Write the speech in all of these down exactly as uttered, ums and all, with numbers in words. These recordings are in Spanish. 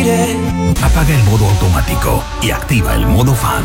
Apaga el modo automático y activa el modo fan.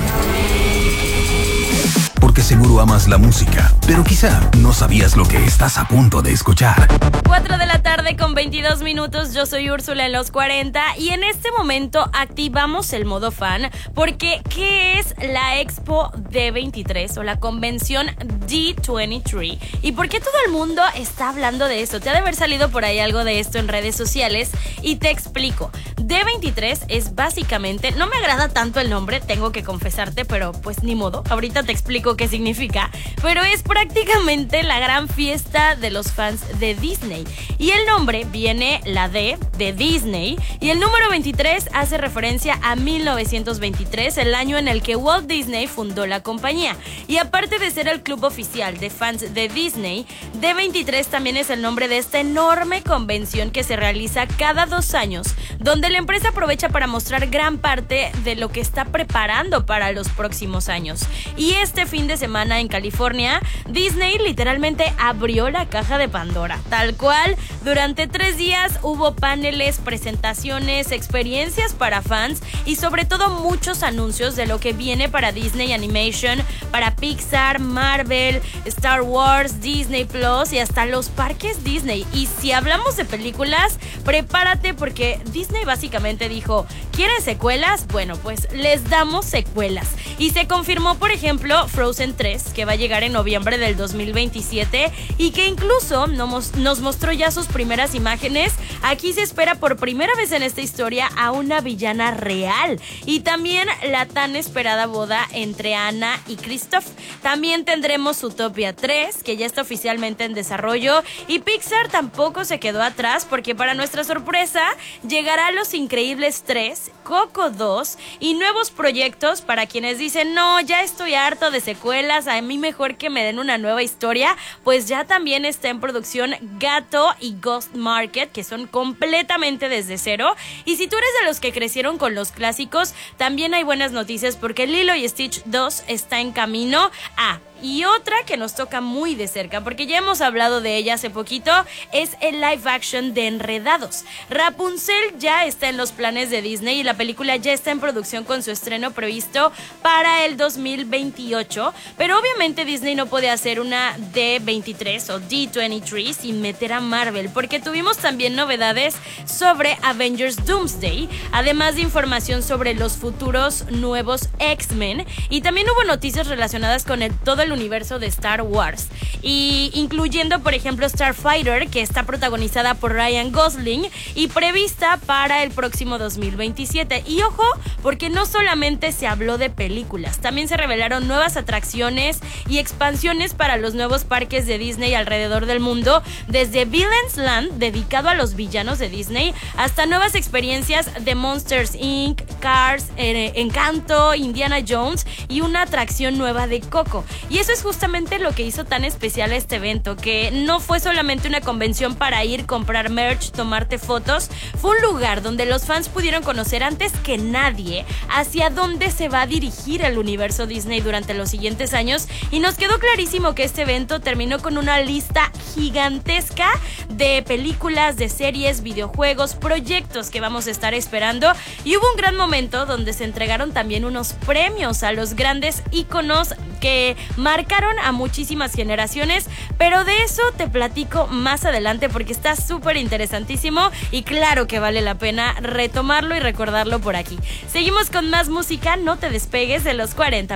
Porque seguro amas la música, pero quizá no sabías lo que estás a punto de escuchar. cuatro de la tarde con veintidós minutos, yo soy Úrsula en los cuarenta y en este momento activamos el modo fan porque ¿qué es la Expo D veintitrés o la convención D veintitrés? ¿Y por qué todo el mundo está hablando de esto? Te ha de haber salido por ahí algo de esto en redes sociales y te explico. D veintitrés es básicamente, no me agrada tanto el nombre, tengo que confesarte, pero pues ni modo, ahorita te explico qué significa, pero es prácticamente la gran fiesta de los fans de Disney. Y el nombre viene la D de Disney y el número veintitrés hace referencia a mil novecientos veintitrés, el año en el que Walt Disney fundó la compañía. Y aparte de ser el club oficial de fans de Disney, D veintitrés también es el nombre de esta enorme convención que se realiza cada dos años, donde la empresa aprovecha para mostrar gran parte de lo que está preparando para los próximos años. Y este fin de semana en California, Disney literalmente abrió la caja de Pandora, tal cual. Durante tres días hubo paneles, presentaciones, experiencias para fans y sobre todo muchos anuncios de lo que viene para Disney Animation, para Pixar, Marvel, Star Wars, Disney Plus y hasta los parques Disney. Y si hablamos de películas, prepárate porque Disney básicamente dijo, ¿quieren secuelas? Bueno, pues les damos secuelas. Y se confirmó, por ejemplo, Frozen tres, que va a llegar en noviembre del dos mil veintisiete y que incluso nos mostró ya sus primeras imágenes. Aquí se espera por primera vez en esta historia a una villana real y también la tan esperada boda entre Anna y Kristoff. También tendremos Zootopia tres, que ya está oficialmente en desarrollo, y Pixar tampoco se quedó atrás porque para nuestra sorpresa llegará Los Increíbles tres, Coco dos y nuevos proyectos para quienes dicen no, ya estoy harto de secuelas, a mí mejor que me den una nueva historia. Pues ya también está en producción Gato y Ghost Market, que son completamente desde cero. Y si tú eres de los que crecieron con los clásicos, también hay buenas noticias porque Lilo y Stitch dos está en camino. Ah, y otra que nos toca muy de cerca, porque ya hemos hablado de ella hace poquito, es el live action de Enredados. Rapunzel ya está en los planes de Disney y la película ya está en producción con su estreno previsto para el dos mil veintiocho, pero obviamente Disney no puede hacer una D veintitrés o D veintitrés sin meter a Marvel, porque tuvimos también novedades sobre Avengers Doomsday, además de información sobre los futuros nuevos X-Men, y también hubo noticias relacionadas con el todo el universo de Star Wars, y incluyendo por ejemplo Starfighter, que está protagonizada por Ryan Gosling y prevista para el próximo dos mil veintisiete. Y ojo, porque no solamente se habló de películas, también se revelaron nuevas atracciones y expansiones para los nuevos parques de Disney alrededor del mundo, desde Villains Land, dedicado a los villanos de Disney, hasta nuevas experiencias de Monsters incorporated, Cars, eh, Encanto, Indiana Jones y una atracción nueva de Coco. Y eso es justamente lo que hizo tan especial este evento, que no fue solamente una convención para ir, comprar merch, tomarte fotos, fue un lugar donde los fans pudieron conocer antes que nadie hacia dónde se va a dirigir el universo Disney durante los siguientes años, y nos quedó clarísimo que este evento terminó con una lista gigantesca de películas, de series, videojuegos, proyectos que vamos a estar esperando, y hubo un gran momento donde se entregaron también unos premios a los grandes íconos que marcaron a muchísimas generaciones, pero de eso te platico más adelante porque está súper interesantísimo y claro que vale la pena retomarlo y recordarlo por aquí. Seguimos con más música, no te despegues de los cuarenta.